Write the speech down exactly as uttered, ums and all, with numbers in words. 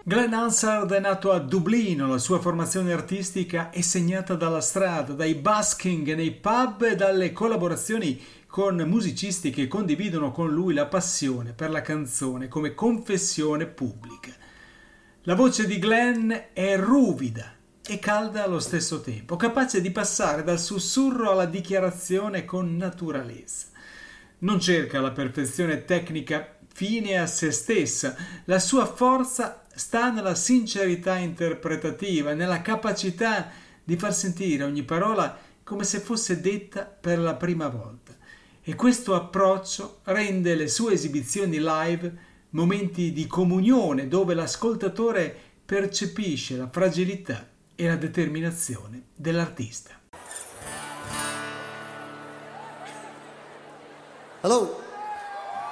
Glenn Hansard è nato a Dublino, la sua formazione artistica è segnata dalla strada, dai busking nei pub e dalle collaborazioni con musicisti che condividono con lui la passione per la canzone come confessione pubblica. La voce di Glenn è ruvida e calda allo stesso tempo, capace di passare dal sussurro alla dichiarazione con naturalezza. Non cerca la perfezione tecnica fine a se stessa, la sua forza sta nella sincerità interpretativa, nella capacità di far sentire ogni parola come se fosse detta per la prima volta. E questo approccio rende le sue esibizioni live momenti di comunione dove l'ascoltatore percepisce la fragilità e la determinazione dell'artista. Hello.